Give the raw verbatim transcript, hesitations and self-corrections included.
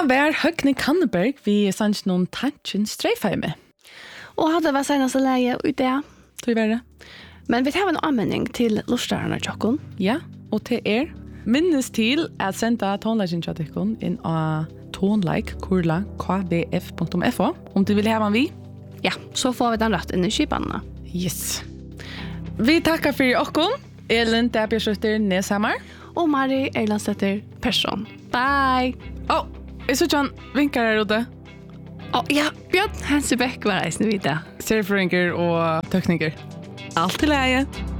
var Høgni Kanneberg vi sanns noen tanken streifheime. Og hadde vært seneste leie i det. Tror jeg det. Men vi tar en anmelding til lortarna tjokken. Ja, og til er minnes til at senda tonlegging til tykkun inn av tonleik kurla k b f punktum f o om du vil ha man vi. Ja, så får vi den rett inn i skipanna. Yes. Vi tackar för okkon. Elin Dabjersøtter Neshammer. Og Mari Erlandsetter Persson. Bye! Åh, oh, jeg så ikke han vinkar her ute. Åh, oh, ja, Bjørn Hansebæk var reisende videre. Serifringer og tekniker. Allt til leie.